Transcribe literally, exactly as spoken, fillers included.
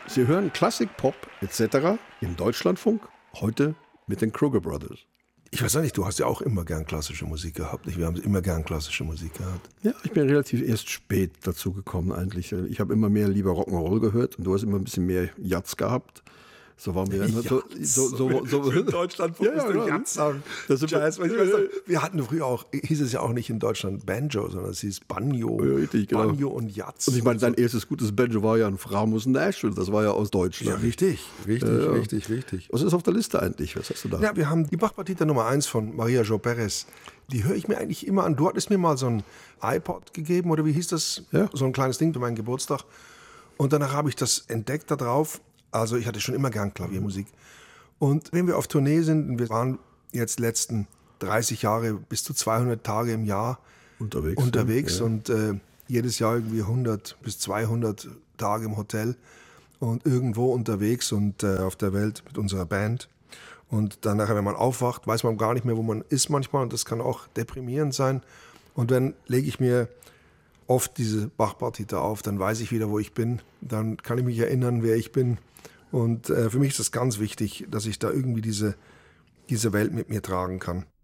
Sie hören Klassik, Pop et cetera im Deutschlandfunk, heute mit den Kruger Brothers. Ich weiß auch nicht, du hast ja auch immer gern klassische Musik gehabt. Nicht? Wir haben immer gern klassische Musik gehabt. Ja, ich bin relativ erst spät dazu gekommen eigentlich. Ich habe immer mehr lieber Rock'n'Roll gehört und du hast immer ein bisschen mehr Jazz gehabt. So waren wir immer so, so, so, so, in Deutschland ja, ja, ja, Jazz sagen. Das ist Jazz, ich weiß noch, wir hatten früher auch, hieß es ja auch nicht in Deutschland Banjo, sondern es hieß Banjo. Ja, richtig, genau. Banjo und Jazz. Und ich meine, dein erstes gutes Banjo war ja ein Framus Nashville, das war ja aus Deutschland. Ja, richtig, richtig, ja, ja. richtig, richtig. Was ist auf der Liste eigentlich? Was hast du da? Ja, wir haben die Bach-Partita Nummer eins von Maria Jo Perez. Die höre ich mir eigentlich immer an. Du hattest mir mal so ein iPod gegeben, oder wie hieß das? Ja. So ein kleines Ding für meinen Geburtstag. Und danach habe ich das entdeckt da drauf. Also ich hatte schon immer gern Klaviermusik. Und wenn wir auf Tournee sind, und wir waren jetzt letzten dreißig Jahre bis zu zweihundert Tage im Jahr unterwegs, unterwegs ja. und äh, jedes Jahr irgendwie hundert bis zweihundert Tage im Hotel und irgendwo unterwegs und äh, auf der Welt mit unserer Band. Und dann nachher, wenn man aufwacht, weiß man gar nicht mehr, wo man ist manchmal, und das kann auch deprimierend sein. Und dann lege ich mir oft diese Bach-Partita auf, dann weiß ich wieder, wo ich bin, dann kann ich mich erinnern, wer ich bin. Und äh, für mich ist es ganz wichtig, dass ich da irgendwie diese, diese Welt mit mir tragen kann.